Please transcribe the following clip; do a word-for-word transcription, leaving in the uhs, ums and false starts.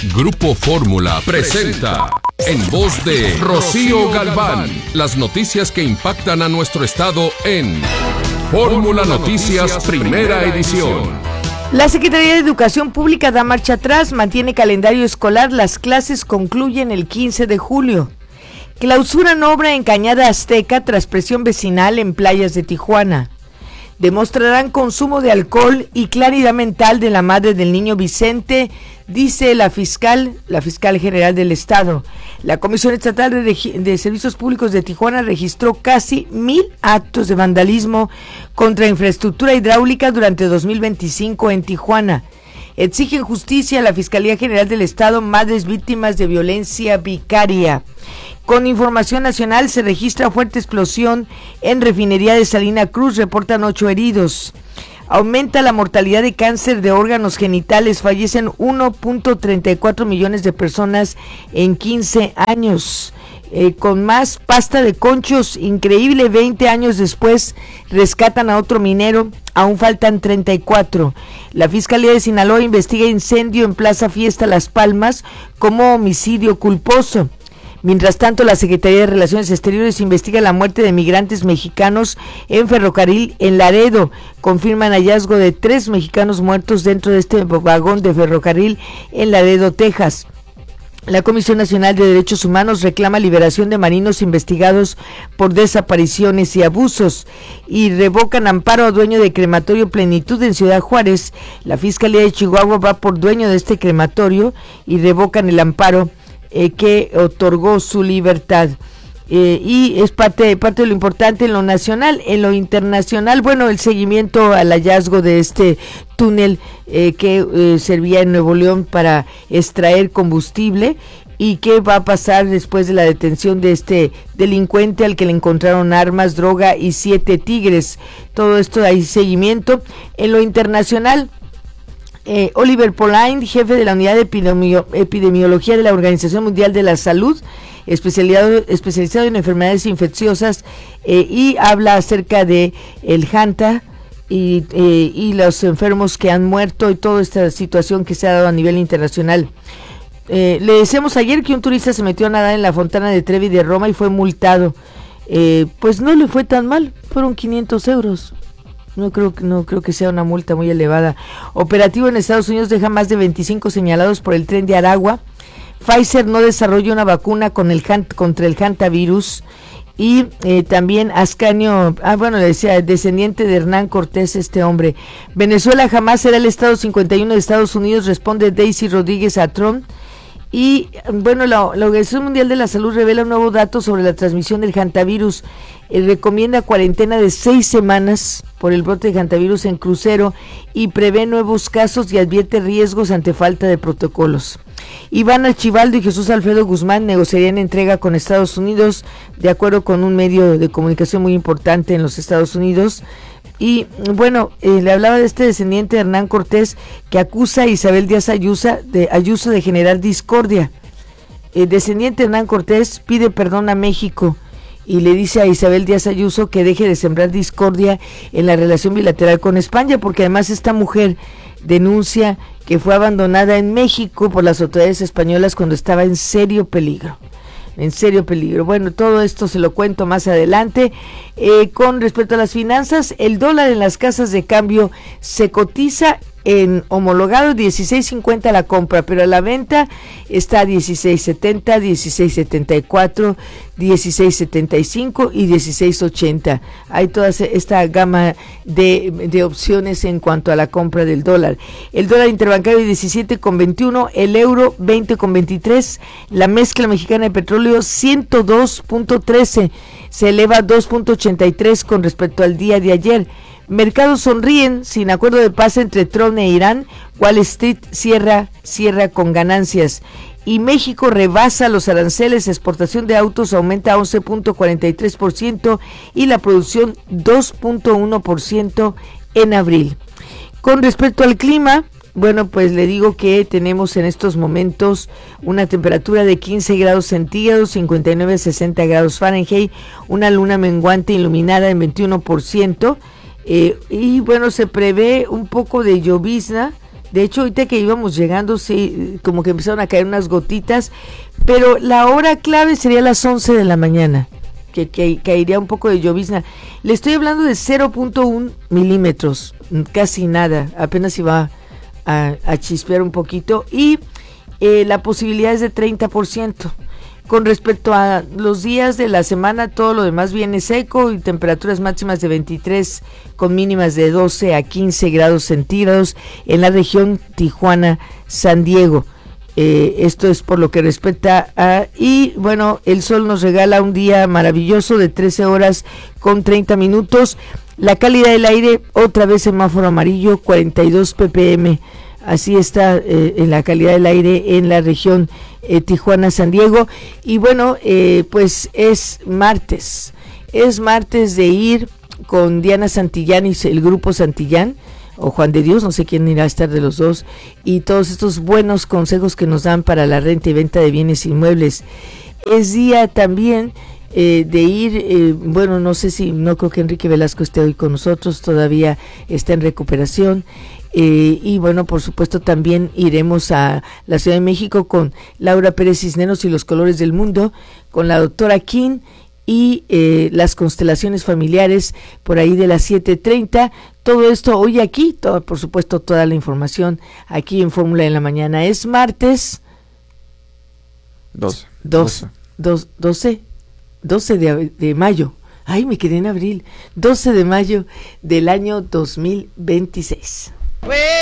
Grupo Fórmula presenta, en voz de Rocío Galván, las noticias que impactan a nuestro estado en Fórmula Noticias Primera Edición. La Secretaría de Educación Pública da marcha atrás, mantiene calendario escolar, las clases concluyen el quince de julio. Clausuran obra en Cañada Azteca tras presión vecinal en playas de Tijuana. Demostrarán consumo de alcohol y claridad mental de la madre del niño Vicente, dice la fiscal, la fiscal general del estado. La Comisión Estatal de, Regi- de Servicios Públicos de Tijuana registró casi mil actos de vandalismo contra infraestructura hidráulica durante dos mil veinticinco en Tijuana. Exigen justicia a la Fiscalía General del Estado, madres víctimas de violencia vicaria. Con información nacional, se registra fuerte explosión en refinería de Salina Cruz, reportan ocho heridos. Aumenta la mortalidad de cáncer de órganos genitales, fallecen uno punto treinta y cuatro millones de personas en quince años. Eh, con más pasta de conchos, increíble, veinte años después rescatan a otro minero, aún faltan treinta y cuatro. La Fiscalía de Sinaloa investiga incendio en Plaza Fiesta Las Palmas como homicidio culposo. Mientras tanto, la Secretaría de Relaciones Exteriores investiga la muerte de migrantes mexicanos en ferrocarril en Laredo. Confirman hallazgo de tres mexicanos muertos dentro de este vagón de ferrocarril en Laredo, Texas. La Comisión Nacional de Derechos Humanos reclama liberación de marinos investigados por desapariciones y abusos y revocan amparo a dueño de crematorio Plenitud en Ciudad Juárez. La Fiscalía de Chihuahua va por dueño de este crematorio y revocan el amparo eh, que otorgó su libertad. Eh, y es parte, parte de lo importante en lo nacional. En lo internacional, bueno, el seguimiento al hallazgo de este túnel eh, que eh, servía en Nuevo León para extraer combustible, y qué va a pasar después de la detención de este delincuente al que le encontraron armas, droga y siete tigres. Todo esto hay seguimiento. En lo internacional, Eh, Oliver Pollain, jefe de la Unidad de Epidemio- Epidemiología de la Organización Mundial de la Salud, especializado, especializado en enfermedades infecciosas, eh, y habla acerca de el Hanta y, eh, y los enfermos que han muerto y toda esta situación que se ha dado a nivel internacional. Eh, le decíamos ayer que un turista se metió a nadar en la Fontana de Trevi de Roma y fue multado. Eh, pues no le fue tan mal, fueron quinientos euros. No creo, no creo que sea una multa muy elevada. Operativo en Estados Unidos deja más de veinticinco señalados por el tren de Aragua. Pfizer no desarrolla una vacuna con el contra el hantavirus. Y eh, también Ascanio, ah bueno, le decía, descendiente de Hernán Cortés, este hombre. Venezuela jamás será el estado cincuenta y uno de Estados Unidos, responde Daisy Rodríguez a Trump. Y bueno, la, la Organización Mundial de la Salud revela un nuevo dato sobre la transmisión del hantavirus. Eh, recomienda cuarentena de seis semanas por el brote de hantavirus en crucero y prevé nuevos casos y advierte riesgos ante falta de protocolos. Iván Archibaldo y Jesús Alfredo Guzmán negociarían entrega con Estados Unidos, de acuerdo con un medio de comunicación muy importante en los Estados Unidos. Y bueno, eh, le hablaba de este descendiente de Hernán Cortés que acusa a Isabel Díaz Ayuso de, Ayuso de generar discordia. El descendiente de Hernán Cortés pide perdón a México y le dice a Isabel Díaz Ayuso que deje de sembrar discordia en la relación bilateral con España, porque además esta mujer denuncia que fue abandonada en México por las autoridades españolas cuando estaba en serio peligro. En serio peligro. Bueno, todo esto se lo cuento más adelante. Eh, con respecto a las finanzas, el dólar en las casas de cambio se cotiza en homologado dieciséis cincuenta la compra, pero a la venta está a dieciséis setenta, dieciséis setenta y cuatro, dieciséis setenta y cinco y dieciséis ochenta. Hay toda esta gama de, de opciones en cuanto a la compra del dólar. El dólar interbancario diecisiete con veintiuno, el euro veinte con veintitrés, la mezcla mexicana de petróleo ciento dos punto trece, se eleva dos punto ochenta y tres con respecto al día de ayer. Mercados sonríen sin acuerdo de paz entre Trump e Irán. Wall Street cierra, cierra con ganancias. Y México rebasa los aranceles. Exportación de autos aumenta a once punto cuarenta y tres por ciento y la producción dos punto uno por ciento en abril. Con respecto al clima, bueno, pues le digo que tenemos en estos momentos una temperatura de quince grados centígrados, cincuenta y nueve a sesenta grados Fahrenheit, una luna menguante iluminada en veintiuno por ciento. Eh, y bueno, se prevé un poco de llovizna De hecho, ahorita que íbamos llegando, sí, como que empezaron a caer unas gotitas, pero la hora clave sería las once de la mañana, que, que caería un poco de llovizna. Le estoy hablando de cero punto uno milímetros, casi nada, apenas iba a, a chispear un poquito, y eh, la posibilidad es de treinta por ciento. Con respecto a los días de la semana, todo lo demás viene seco y temperaturas máximas de veintitrés con mínimas de doce a quince grados centígrados en la región Tijuana-San Diego. Eh, esto es por lo que respecta a... Y bueno, el sol nos regala un día maravilloso de trece horas con treinta minutos. La calidad del aire, otra vez semáforo amarillo, cuarenta y dos ppm. Así está eh, en la calidad del aire en la región eh, Tijuana-San Diego. Y bueno, eh, pues es martes. Es martes de ir con Diana Santillán y el grupo Santillán, o Juan de Dios, no sé quién irá a estar de los dos, y todos estos buenos consejos que nos dan para la renta y venta de bienes inmuebles. Es día también eh, de ir, eh, bueno, no sé si, no creo que Enrique Velasco esté hoy con nosotros, todavía está en recuperación. Eh, y bueno, por supuesto también iremos a la Ciudad de México con Laura Pérez Cisneros y los colores del mundo, con la doctora King y eh, las constelaciones familiares por ahí de las siete treinta. Todo esto hoy aquí, todo, por supuesto toda la información aquí en Fórmula en la Mañana. Es martes doce doce de, de mayo. Ay, me quedé en abril. doce de mayo del año dos mil veintiséis.